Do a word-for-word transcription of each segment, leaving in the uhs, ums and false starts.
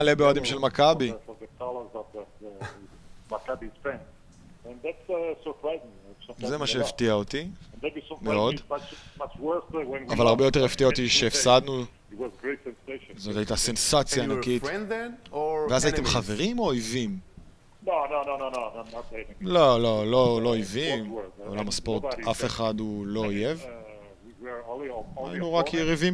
מלא באוהדים של מכבי. זה מה שהפתיע אותי, מאוד. אבל הרבה יותר הפתיע אותי שהפסדנו. זאת הייתה סנסציה ענקית. ואז הייתם חברים או אויבים? לא, לא, לא אויבים. בעולם הספורט אף אחד הוא לא אויב. היינו רק יריבים.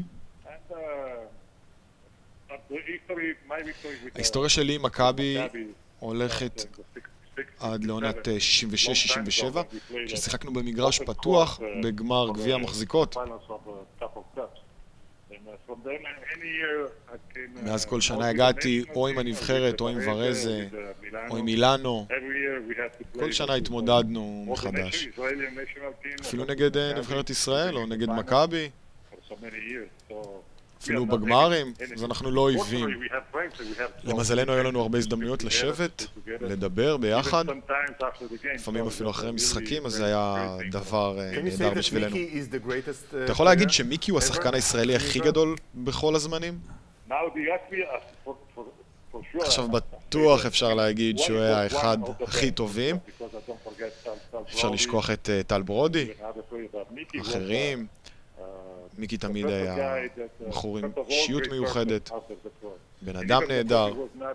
ההיסטוריה שלי עם מכבי הולכת עד לעונת שישים ושש שישים ושבע, כששיחקנו במגרש פתוח בגמר גביע המחזיקות. מאז כל שנה הגעתי או עם הנבחרת, או עם ורזה, או עם מילאנו. כל שנה התמודדנו מחדש. אפילו נגד נבחרת ישראל, או נגד מכבי. אפילו בגמרים, אז אנחנו לא אויבים. למזלנו היו לנו הרבה הזדמנויות לשבת, לדבר ביחד. לפעמים אפילו אחרי משחקים, אז זה היה דבר נהדר בשבילנו. אתה יכול להגיד שמיקי הוא השחקן הישראלי הכי גדול בכל הזמנים? עכשיו בטוח אפשר להגיד שהוא היה האחד הכי טובים. אפשר לשכוח את טל ברודי, אחרים. מיקי תמיד היה בחור עם אישיות מיוחדת, בן אדם נהדר.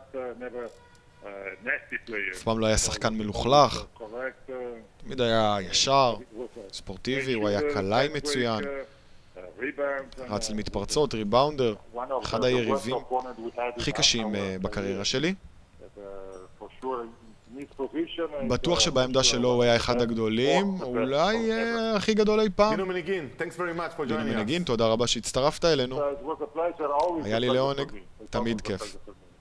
אף פעם לא היה שחקן מלוכלך, תמיד היה ישר, ספורטיבי, הוא היה קלעי מצוין, רץ למתפרצות, ריבאונדר, אחד היריבים הכי קשים בקריירה שלי. בטוח שבעמדה שלו הוא היה אחד הגדולים, אולי הכי גדול אי פעם. דינו מנגין, תודה רבה שהצטרפת אלינו. היה לי לעונג, תמיד כיף.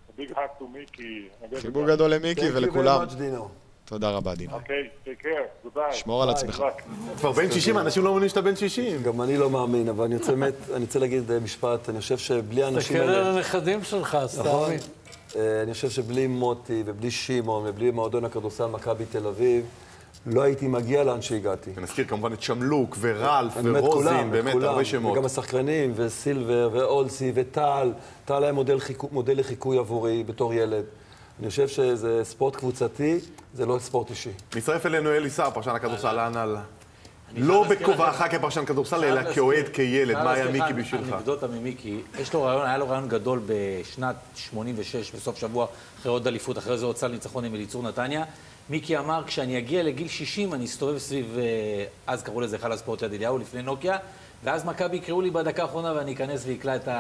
חיבוק גדול למיקי ולכולם. תודה רבה, דינו. שמור על עצמך. כבר בן שישים, אנשים לא מאמינים שאתה בן שישים. גם אני לא מאמין, אבל אני רוצה באמת, אני רוצה להגיד משפט, אני חושב שבלי האנשים האלה... תסתכל על הנכדים שלך, סתמי. אני חושב שבלי מוטי ובלי שימון ובלי מועדון הכדורסל מכבי תל אביב, לא הייתי מגיע לאן שהגעתי. נזכיר כמובן את שמלוק ורלף ורוזין, באמת הרבה שמות. וגם השחקנים, וסילבר ואולסי וטל. טל היה מודל לחיקוי עבורי בתור ילד. אני חושב שזה ספורט קבוצתי, זה לא ספורט אישי. מצטרף אלינו אלי סער, פרשן הכדורסל, לאן לא בכובעך כפרשן כדורסל, אלא כאוהד, כילד. מה היה מיקי בשבילך? אנקדוטה ממיקי. יש לו רעיון, היה לו רעיון גדול בשנת שמונים ושש, בסוף שבוע, אחרי עוד אליפות, אחרי זה הוצא לניצחון עם אליצור נתניה. מיקי אמר, כשאני אגיע לגיל שישים, אני אסתובב סביב, אז קראו לזה חל הספורט יד אליהו, לפני נוקיה, ואז מכבי יקראו לי בדקה האחרונה ואני אכנס ויקלע את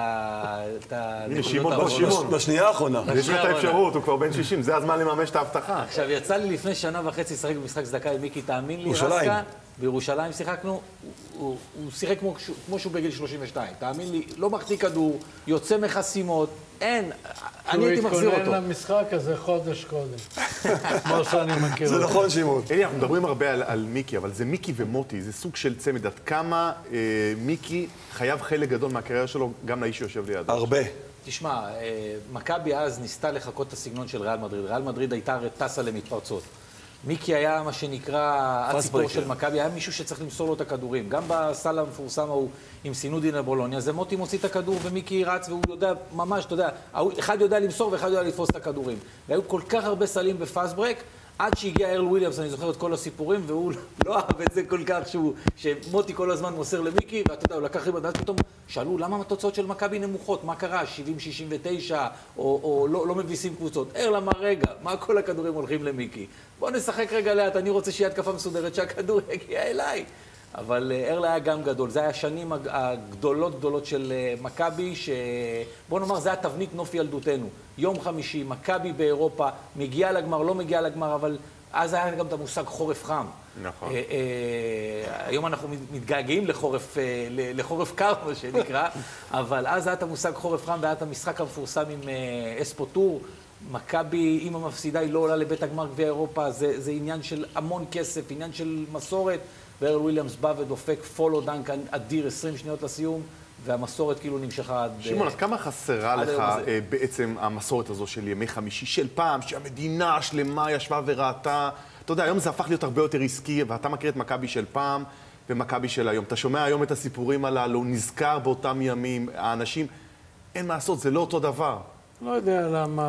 הנקודות האחרונות. בשנייה האחרונה. יש לך את האפשרות, הוא כבר בן שישים, זה הזמן לממש את ההבטחה. עכשיו, יצא לי לפני שנה וחצי לשחק במשחק צדקה עם מיקי, תאמין לי, רסקה, בירושלים שיחקנו, הוא שיחק כמו שהוא בגיל שלושים ושתיים, תאמין לי, לא מחטיא כדור, יוצא מחסימות, אין, אני הייתי מחזיר אותו. הוא התכונן למשחק הזה חודש קודם, כמו שאני מכיר. זה נכון, שימון. אלי, אנחנו מדברים הרבה על מיקי, אבל זה מיקי ומוטי, זה סוג של צמד. עד כמה מיקי חייב חלק גדול מהקריירה שלו, גם לאיש שיושב לידו? הרבה. תשמע, מכבי אז ניסתה לחכות את הסגנון של ריאל מדריד. ריאל מדריד הייתה טסה למתפרצות. מיקי היה מה שנקרא הציפור של מכבי, היה מישהו שצריך למסור לו את הכדורים. גם בסל המפורסם ההוא עם סינודי נבולוניה, זה מוטי מוציא את הכדור ומיקי רץ והוא יודע ממש, אתה יודע, אחד יודע למסור ואחד יודע לתפוס את הכדורים. והיו כל כך הרבה סלים בפאסט ברייק, עד שהגיע ארל וויליאמס, אני זוכר את כל הסיפורים, והוא לא אהב את זה כל כך, שהוא, שמוטי כל הזמן מוסר למיקי, ואתה יודע, הוא לקח ריבון, ואז פתאום שאלו, למה התוצאות של מכבי נמוכות? מה קרה? שבעים שישים ותשע, או, או לא, לא מביסים קבוצות. ארל אמר, רגע, מה כל הכדורים הולכים למיקי? בוא נשחק רגע לאט, אני רוצה שיהיה התקפה מסודרת, שהכדור יגיע אליי. אבל ארל היה גם גדול, זה היה השנים הגדולות גדולות של מכבי, שבוא נאמר, זה היה תבנית נוף ילדותנו. יום חמישי, מכבי באירופה, מגיעה לגמר, לא מגיעה לגמר, אבל אז היה גם את המושג חורף חם. נכון. היום אנחנו מתגעגעים לחורף, לחורף קר, מה שנקרא, אבל אז היה את המושג חורף חם, והיה את המשחק המפורסם עם אספוטור. מכבי, אם המפסידה היא לא עולה לבית הגמר גביע אירופה, זה, זה עניין של המון כסף, עניין של מסורת. וארל וויליאמס בא ודופק פולו דנק אדיר עשרים שניות לסיום, והמסורת כאילו נמשכה עד... שמעון, אז כמה חסרה לך בעצם המסורת הזו של ימי חמישי של פעם, שהמדינה השלמה ישבה וראתה? אתה יודע, היום זה הפך להיות הרבה יותר עסקי, ואתה מכיר את מכבי של פעם ומכבי של היום. אתה שומע היום את הסיפורים הללו, נזכר באותם ימים, האנשים, אין מה לעשות, זה לא אותו דבר. לא יודע למה